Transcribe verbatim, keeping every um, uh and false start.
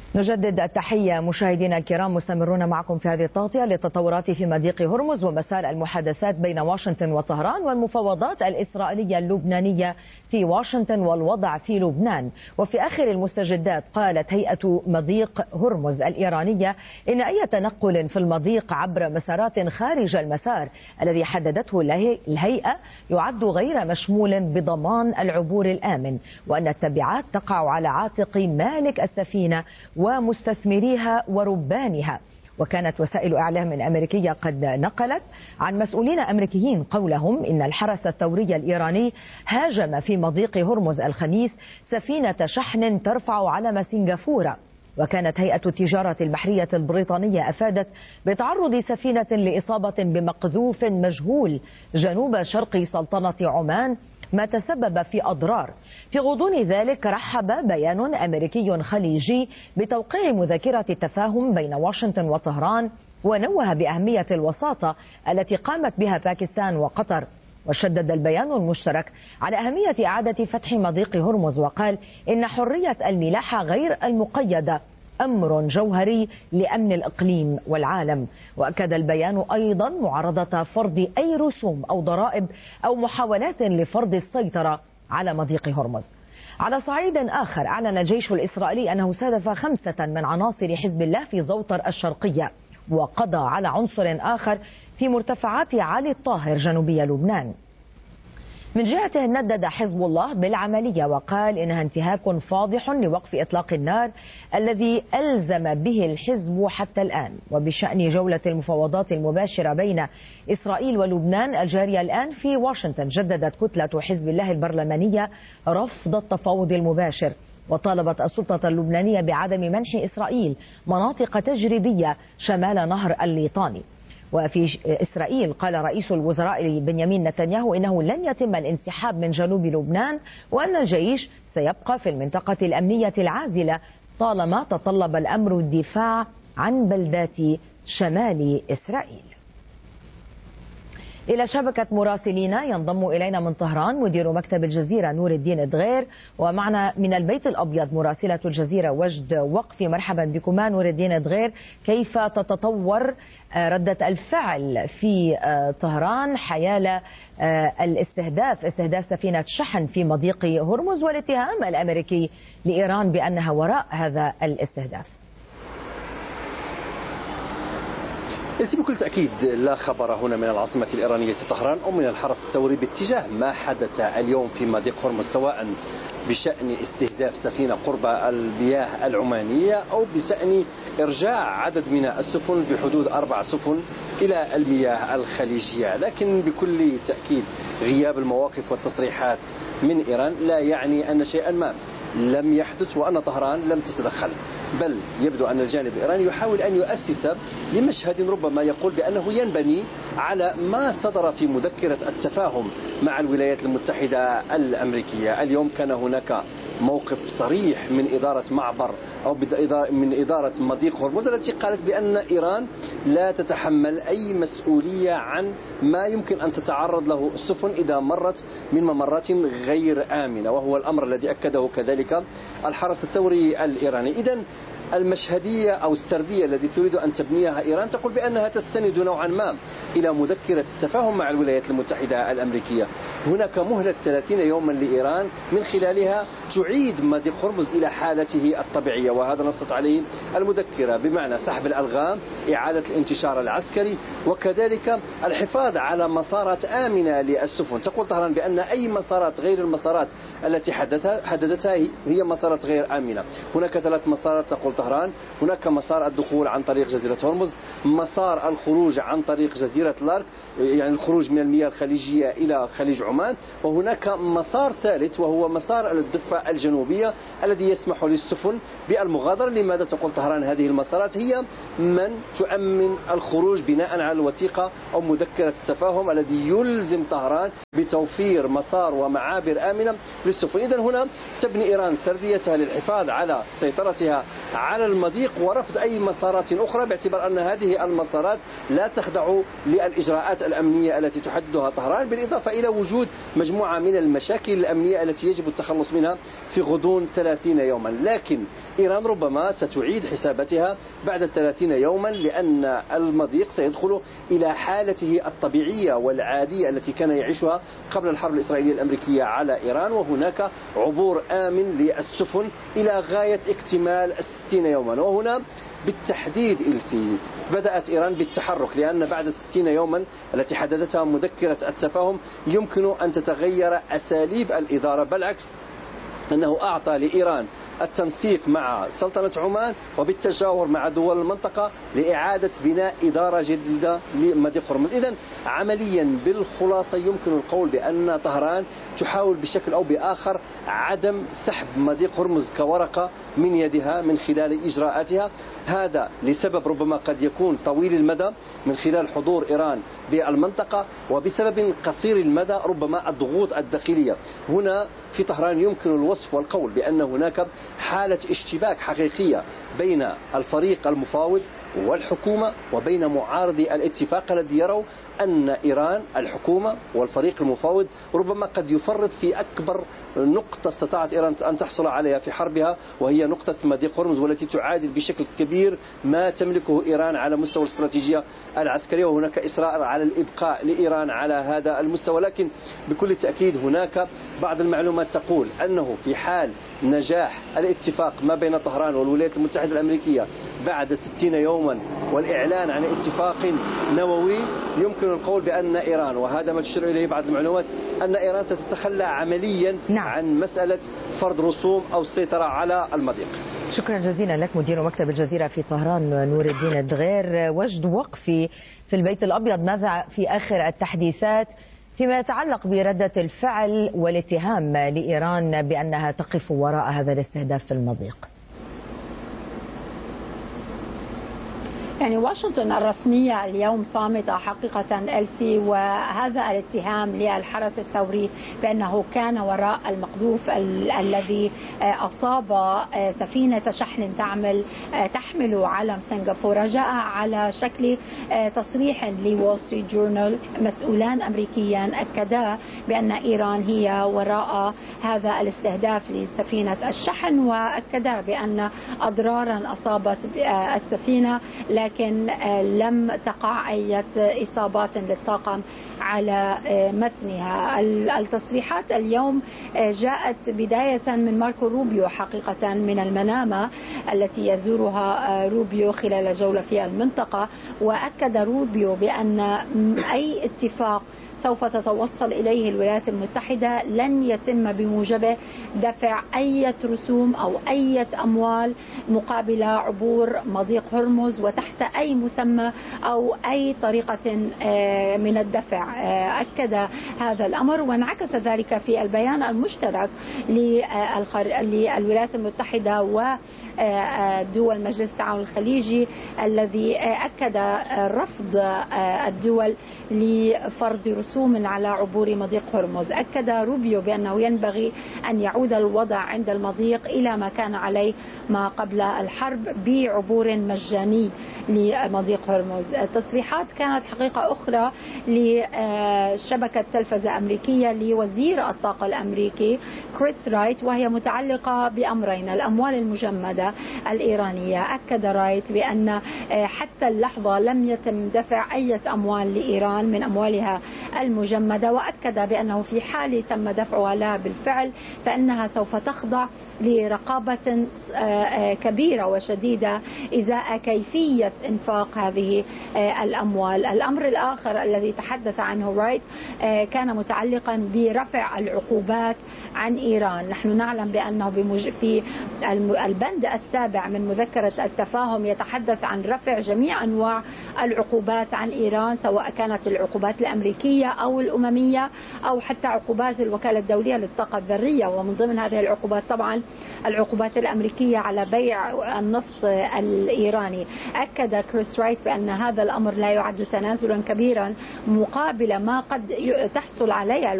نجدد التحية مشاهدينا الكرام، مستمرون معكم في هذه التغطية للتطورات في مضيق هرمز ومسار المحادثات بين واشنطن وطهران والمفاوضات الإسرائيلية اللبنانية في واشنطن والوضع في لبنان. وفي آخر المستجدات قالت هيئة مضيق هرمز الإيرانية إن أي تنقل في المضيق عبر مسارات خارج المسار الذي حددته الهيئة يعد غير مشمول بضمان العبور الآمن، وأن التبعات تقع على عاتق مالك السفينة ومستثمريها وربانها. وكانت وسائل إعلام أمريكية قد نقلت عن مسؤولين أمريكيين قولهم إن الحرس الثوري الإيراني هاجم في مضيق هرمز الخميس سفينة شحن ترفع علم سنغافورة. وكانت هيئة التجارة البحرية البريطانية أفادت بتعرض سفينة لإصابة بمقذوف مجهول جنوب شرق سلطنة عمان، ما تسبب في أضرار. في غضون ذلك رحب بيان أمريكي خليجي بتوقيع مذكرة التفاهم بين واشنطن وطهران، ونوه بأهمية الوساطة التي قامت بها باكستان وقطر. وشدد البيان المشترك على أهمية إعادة فتح مضيق هرمز، وقال إن حرية الملاحة غير المقيدة أمر جوهري لأمن الإقليم والعالم. وأكد البيان أيضا معارضة فرض أي رسوم أو ضرائب أو محاولات لفرض السيطرة على مضيق هرمز. على صعيد آخر، أعلن الجيش الإسرائيلي أنه استهدف خمسة من عناصر حزب الله في زوطر الشرقية، وقضى على عنصر آخر في مرتفعات علي الطاهر جنوبي لبنان. من جهته ندد حزب الله بالعملية وقال إنها انتهاك فاضح لوقف إطلاق النار الذي ألزم به الحزب حتى الآن. وبشأن جولة المفاوضات المباشرة بين إسرائيل ولبنان الجارية الآن في واشنطن، جددت كتلة حزب الله البرلمانية رفض التفاوض المباشر، وطالبت السلطة اللبنانية بعدم منح إسرائيل مناطق تجريبية شمال نهر الليطاني. وفي إسرائيل قال رئيس الوزراء بنيامين نتنياهو إنه لن يتم الانسحاب من جنوب لبنان، وأن الجيش سيبقى في المنطقة الأمنية العازلة طالما تطلب الأمر الدفاع عن بلدات شمال إسرائيل. إلى شبكة مراسلينا ينضم إلينا من طهران مدير مكتب الجزيرة نور الدين دغير، ومعنا من البيت الأبيض مراسلة الجزيرة وجد وقفي. مرحبا بكما نور الدين دغير، كيف تتطور ردة الفعل في طهران حيال الاستهداف استهداف سفينة شحن في مضيق هرمز والاتهام الأمريكي لإيران بأنها وراء هذا الاستهداف؟ بكل تأكيد لا خبر هنا من العاصمة الإيرانية طهران أو من الحرس الثوري باتجاه ما حدث اليوم في مضيق هرمز، سواء بشأن استهداف سفينة قرب المياه العمانية أو بشأن إرجاع عدد من السفن بحدود أربع سفن إلى المياه الخليجية. لكن بكل تأكيد غياب المواقف والتصريحات من إيران لا يعني أن شيئا ما لم يحدث وأن طهران لم تتدخل، بل يبدو أن الجانب الإيراني يحاول أن يؤسس لمشهد ربما يقول بأنه ينبني على ما صدر في مذكرة التفاهم مع الولايات المتحدة الأمريكية. اليوم كان هناك موقف صريح من إدارة معبر أو من إدارة مضيق هرمز التي قالت بأن إيران لا تتحمل أي مسؤولية عن ما يمكن أن تتعرض له السفن إذا مرت من ممرات غير آمنة، وهو الأمر الذي أكده كذلك الحرس الثوري الإيراني. إذن المشهدية أو السردية التي تريد أن تبنيها إيران تقول بأنها تستند نوعا ما إلى مذكرة التفاهم مع الولايات المتحدة الأمريكية. هناك مهلة ثلاثين يوما لإيران من خلالها تعيد مضيق هرمز إلى حالته الطبيعية، وهذا نصت عليه المذكرة، بمعنى سحب الألغام، إعادة الانتشار العسكري، وكذلك الحفاظ على مسارات آمنة للسفن. تقول طهران بأن أي مسارات غير المسارات التي حددتها, حددتها هي مسارات غير آمنة. هناك ثلاث مسارات تقول طهران، هناك مسار الدخول عن طريق جزيرة هرمز، مسار الخروج عن طريق جزيرة لارك يعني الخروج من المياه الخليجية إلى خليج عمان، وهناك مسار ثالث وهو مسار الضفة الجنوبية الذي يسمح للسفن بالمغادرة. لماذا تقول طهران هذه المسارات هي من تؤمن الخروج بناء على الوثيقة أو مذكرة التفاهم الذي يلزم طهران بتوفير مسار ومعابر آمنة للسفن. إذن هنا تبني إيران سرديتها للحفاظ على سيطرتها على المضيق ورفض أي مسارات أخرى، باعتبار أن هذه المسارات لا تخضع للإجراءات الأمنية التي تحددها طهران، بالإضافة إلى وجود مجموعة من المشاكل الأمنية التي يجب التخلص منها في غضون ثلاثين يوما. لكن إيران ربما ستعيد حساباتها بعد ثلاثين يوما، لأن المضيق سيدخل إلى حالته الطبيعية والعادية التي كان يعيشها قبل الحرب الإسرائيلية الأمريكية على إيران، وهناك عبور آمن للسفن إلى غاية اكتمال الستين يوما. وهنا بالتحديد إلسي بدأت إيران بالتحرك، لأن بعد الستين يوما التي حددتها مذكرة التفاهم يمكن أن تتغير أساليب الإدارة، بالعكس أنه أعطى لإيران التنسيق مع سلطنة عمان وبالتشاور مع دول المنطقة لإعادة بناء إدارة جديدة لمضيق هرمز. إذن عمليا بالخلاصة يمكن القول بأن طهران تحاول بشكل أو بآخر عدم سحب مضيق هرمز كورقة من يدها من خلال إجراءاتها، هذا لسبب ربما قد يكون طويل المدى من خلال حضور إيران بالمنطقة، وبسبب قصير المدى ربما الضغوط الداخلية. هنا في طهران يمكن الوصف والقول بأن هناك حالة اشتباك حقيقية بين الفريق المفاوض والحكومة وبين معارضي الاتفاق الذي يروا أن إيران الحكومة والفريق المفاوض ربما قد يفرط في أكبر نقطة استطاعت إيران أن تحصل عليها في حربها، وهي نقطة مضيق هرمز، والتي تعادل بشكل كبير ما تملكه إيران على مستوى الاستراتيجية العسكرية، وهناك إصرار على الإبقاء لإيران على هذا المستوى. لكن بكل تأكيد هناك بعض المعلومات تقول أنه في حال نجاح الاتفاق ما بين طهران والولايات المتحدة الأمريكية بعد ستين يوما والإعلان عن اتفاق نووي، يمكن القول بأن إيران، وهذا ما تشير إليه بعض المعلومات، أن إيران ستتخلى عمليا نعم. عن مسألة فرض رسوم أو السيطرة على المضيق. شكرا جزيلا لك مدير مكتب الجزيرة في طهران نور الدين الدغير. وجد وقفي في البيت الأبيض، ماذا في آخر التحديثات فيما يتعلق بردة الفعل والاتهام لإيران بأنها تقف وراء هذا الاستهداف في المضيق؟ يعني واشنطن الرسمية اليوم صامتة حقيقة إلسي، وهذا الاتهام للحرس الثوري بأنه كان وراء المقذوف ال الذي أصاب سفينة شحن تعمل تحمل علم سنغافورة جاء على شكل تصريح لوول ستريت جورنال. مسؤولان أمريكيان أكدا بأن إيران هي وراء هذا الاستهداف لسفينة الشحن، وأكدا بأن أضرارا أصابت السفينة لكن لم تقع أي إصابات للطاقم على متنها. التصريحات اليوم جاءت بداية من ماركو روبيو حقيقة من المنامة التي يزورها روبيو خلال جولة في المنطقة، وأكد روبيو بأن أي اتفاق سوف تتوصل إليه الولايات المتحدة لن يتم بموجبه دفع أي رسوم أو أي أموال مقابل عبور مضيق هرمز وتحت أي مسمى أو أي طريقة من الدفع. أكد هذا الأمر، وانعكس ذلك في البيان المشترك للولايات المتحدة ودول مجلس التعاون الخليجي الذي أكد رفض الدول لفرض رسوم على عبور مضيق هرمز. أكد روبيو بأنه ينبغي أن يعود الوضع عند المضيق إلى ما كان عليه ما قبل الحرب بعبور مجاني لمضيق هرمز. تصريحات كانت حقيقة أخرى لشبكة تلفزة أمريكية لوزير الطاقة الأمريكي كريس رايت، وهي متعلقة بأمرين: الأموال المجمدة الإيرانية. أكد رايت بأن حتى اللحظة لم يتم دفع أي أموال لإيران من أموالها المجمدة، وأكد بأنه في حال تم دفعها لها بالفعل فإنها سوف تخضع لرقابة كبيرة وشديدة إزاء كيفية إنفاق هذه الأموال. الأمر الآخر الذي تحدث عنه رايت كان متعلقا برفع العقوبات عن إيران. نحن نعلم بأنه في البند السابع من مذكرة التفاهم يتحدث عن رفع جميع أنواع العقوبات عن إيران، سواء كانت العقوبات الأمريكية أو الأممية أو حتى عقوبات الوكالة الدولية للطاقة الذرية، ومن ضمن هذه العقوبات طبعا العقوبات الأمريكية على بيع النفط الإيراني. أكد كريس رايت بأن هذا الأمر لا يعد تنازلا كبيرا مقابل ما قد تحصل عليه